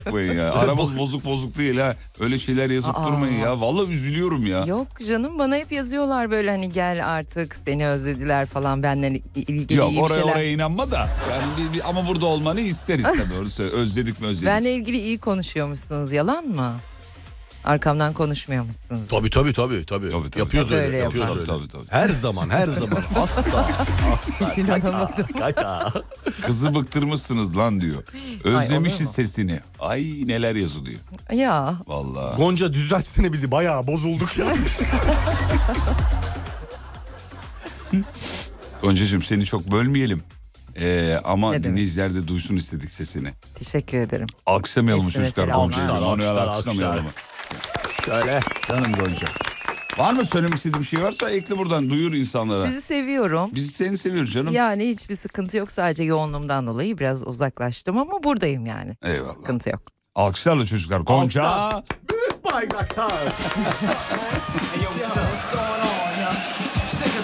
yapmayın ya. Aramız bozuk değil ha. Öyle şeyler yazıp durmayın ya. Vallahi üzülüyorum ya. Yok canım, bana hep yazıyorlar böyle hani gel artık, seni özlediler falan, benden ilgili Yok, iyi bir şeyler. oraya inanma da. Yani ama burada olmanı isteriz tabii. Onu söyle. Özledik mi özledik. Benle ilgili iyi konuşuyormuşsunuz, yalan mı? Arkamdan konuşmuyormuşsunuz. Tabii. Yapıyoruz Tabii öyle. Yapıyoruz öyle. Tabii. Her zaman. Asla. Hiç inanamadım. Kaka. Kızı bıktırmışsınız lan diyor. Özlemişiz sesini. Ay neler yazılıyor. Ya. Vallahi. Gonca düzeltsene bizi, bayağı bozulduk ya. Goncacığım seni çok bölmeyelim. Ama Ne demek? dinleyiciler de duysun istedik sesini. Teşekkür ederim. Alkışlamayalım mı Hepsine çocuklar selamlar. Gonca'yı? Manuel alkışlamayalım mı? Şöyle. Canım Gonca. Var mı söylemek istediğin bir şey varsa ekle buradan, duyur insanlara. Sizi seviyorum. Biz seni seviyoruz canım. Yani hiçbir sıkıntı yok, sadece yoğunluğumdan dolayı biraz uzaklaştım ama buradayım yani. Eyvallah. Sıkıntı yok. Alkışlarla çocuklar. Gonca. Büyük bayraktar.